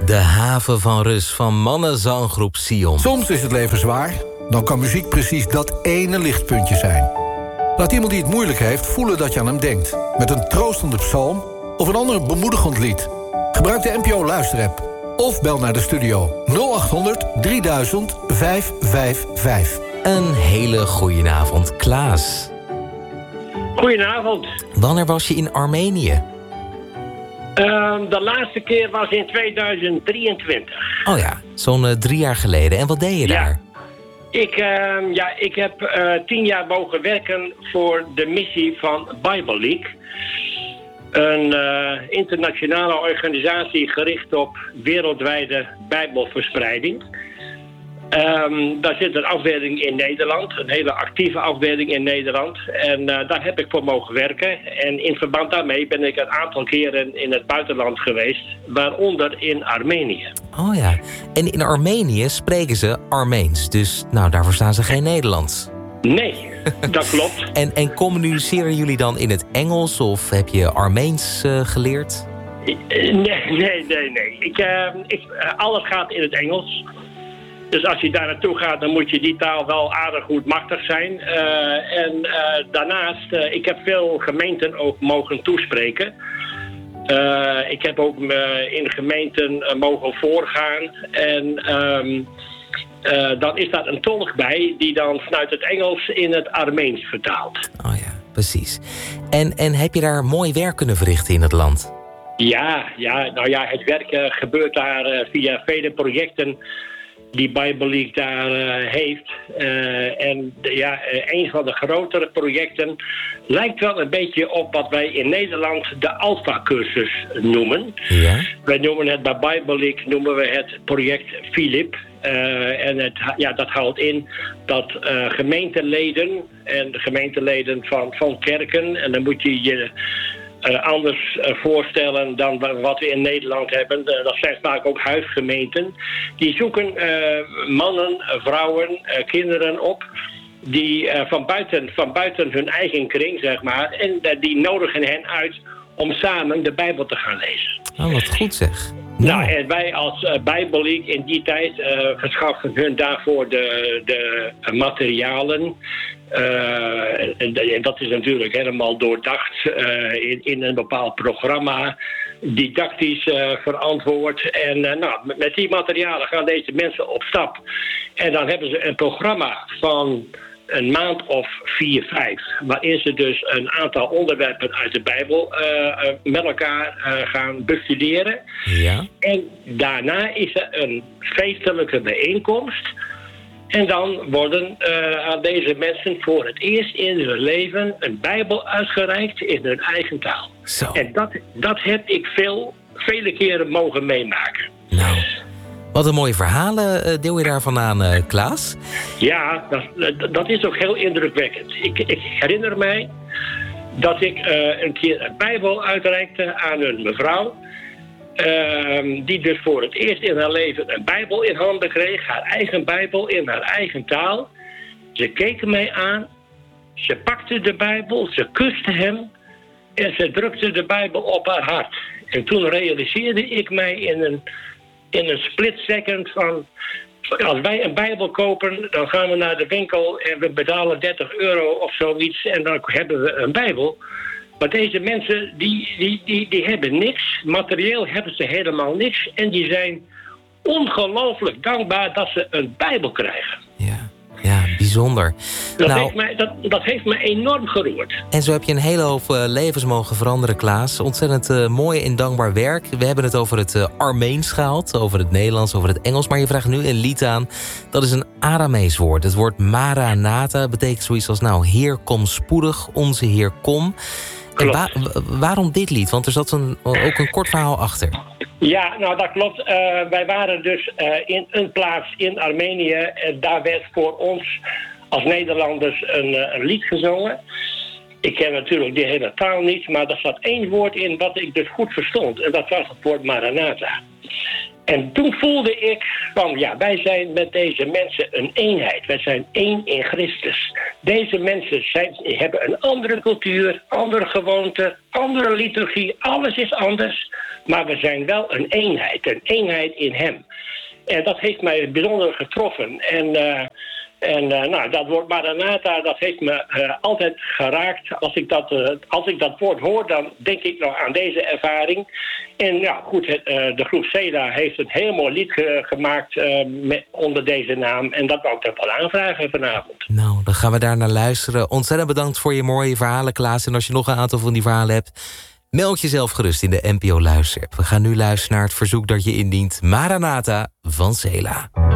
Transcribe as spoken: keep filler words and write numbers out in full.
De haven van rust van mannenzanggroep Sion. Soms is het leven zwaar, dan kan muziek precies dat ene lichtpuntje zijn. Laat iemand die het moeilijk heeft voelen dat je aan hem denkt. Met een troostende psalm of een ander bemoedigend lied. Gebruik de N P O Luisterapp of bel naar de studio nul acht honderd drieduizend vijfhonderdvijfenvijftig. Een hele goeie avond, Klaas. Goedenavond. Wanneer was je in Armenië? Uh, de laatste keer was in tweeduizend drieëntwintig. Oh ja, zo'n uh, drie jaar geleden. En wat deed je ja. daar? Ik, uh, ja, ik heb uh, tien jaar mogen werken voor de missie van Bible League. Een uh, internationale organisatie gericht op wereldwijde bijbelverspreiding. Um, daar zit een afdeling in Nederland, een hele actieve afdeling in Nederland. En uh, daar heb ik voor mogen werken. En in verband daarmee ben ik een aantal keren in het buitenland geweest, waaronder in Armenië. Oh ja, en in Armenië spreken ze Armeens, dus nou, daar verstaan ze geen Nederlands. Nee, dat klopt. en, en communiceren jullie dan in het Engels of heb je Armeens uh, geleerd? Nee, nee, nee. nee. Ik, uh, ik, uh, alles gaat in het Engels. Dus als je daar naartoe gaat, dan moet je die taal wel aardig goed machtig zijn. Uh, en uh, daarnaast, uh, ik heb veel gemeenten ook mogen toespreken. Uh, ik heb ook uh, in gemeenten uh, mogen voorgaan. En um, uh, dan is daar een tolk bij die dan vanuit het Engels in het Armeens vertaalt. Oh ja, precies. En, en heb je daar mooi werk kunnen verrichten in het land? Ja, ja nou ja, het werk uh, gebeurt daar uh, via vele projecten die Bible League daar uh, heeft. Uh, en de, ja, uh, een van de grotere projecten lijkt wel een beetje op wat wij in Nederland de Alpha-cursus noemen. Ja? Wij noemen het bij Bible League noemen we het project Philip. Uh, en het, ja, dat houdt in dat uh, gemeenteleden en de gemeenteleden van, van kerken, en dan moet je je Uh, anders uh, voorstellen dan wat we in Nederland hebben. Uh, dat zijn vaak ook huisgemeenten. Die zoeken uh, mannen, vrouwen, uh, kinderen op die uh, van, buiten, van buiten hun eigen kring, zeg maar. En uh, die nodigen hen uit om samen de Bijbel te gaan lezen. Oh, wat goed zeg. Nou, nou en wij als uh, Bible League in die tijd uh, verschaffen hun daarvoor de, de uh, materialen. Uh, en, en dat is natuurlijk helemaal doordacht uh, in, in een bepaald programma, didactisch uh, verantwoord. En uh, nou, met die materialen gaan deze mensen op stap. En dan hebben ze een programma van een maand of vier, vijf, waarin ze dus een aantal onderwerpen uit de Bijbel uh, uh, met elkaar uh, gaan bestuderen. Ja. En daarna is er een feestelijke bijeenkomst. En dan worden uh, aan deze mensen voor het eerst in hun leven een Bijbel uitgereikt in hun eigen taal. Zo. En dat, dat heb ik veel, vele keren mogen meemaken. Nou, wat een mooie verhalen deel je daarvan aan, uh, Klaas. Ja, dat, dat is ook heel indrukwekkend. Ik, ik herinner mij dat ik uh, een keer een Bijbel uitreikte aan een mevrouw. Uh, die dus voor het eerst in haar leven een Bijbel in handen kreeg. Haar eigen Bijbel in haar eigen taal. Ze keek mij aan. Ze pakte de Bijbel. Ze kuste hem. En ze drukte de Bijbel op haar hart. En toen realiseerde ik mij in een, in een split second van, als wij een Bijbel kopen, dan gaan we naar de winkel en we betalen dertig euro of zoiets. En dan hebben we een Bijbel. Maar deze mensen, die, die, die, die hebben niks. Materieel hebben ze helemaal niks. En die zijn ongelooflijk dankbaar dat ze een Bijbel krijgen. Ja, ja, bijzonder. Dat, nou, heeft mij, dat, dat heeft me enorm geroerd. En zo heb je een hele hoop uh, levens mogen veranderen, Klaas. Ontzettend uh, mooi en dankbaar werk. We hebben het over het uh, Armeens gehad, over het Nederlands, over het Engels. Maar je vraagt nu een lied aan. Dat is een Aramees woord. Het woord Maranatha betekent zoiets als, nou, Heer, kom spoedig, onze Heer, kom. En wa- waarom dit lied? Want er zat een, ook een kort verhaal achter. Ja, nou dat klopt. Uh, wij waren dus uh, in een plaats in Armenië. En daar werd voor ons als Nederlanders een, uh, een lied gezongen. Ik ken natuurlijk die hele taal niet, maar er zat één woord in wat ik dus goed verstond. En dat was het woord Maranatha. En toen voelde ik van, ja, wij zijn met deze mensen een eenheid. Wij zijn één in Christus. Deze mensen zijn, hebben een andere cultuur, andere gewoonten, andere liturgie. Alles is anders, maar we zijn wel een eenheid. Een eenheid in hem. En dat heeft mij bijzonder getroffen. En... Uh, En uh, nou, dat woord Maranatha, dat heeft me uh, altijd geraakt. Als ik, dat, uh, als ik dat woord hoor, dan denk ik nog aan deze ervaring. En ja, goed, het, uh, de groep Sela heeft een heel mooi lied ge- gemaakt uh, met, onder deze naam. En dat wou ik toch wel aanvragen vanavond. Nou, dan gaan we daar naar luisteren. Ontzettend bedankt voor je mooie verhalen, Klaas. En als je nog een aantal van die verhalen hebt, meld jezelf gerust in de N P O Luisterapp. We gaan nu luisteren naar het verzoek dat je indient. Maranatha van Sela.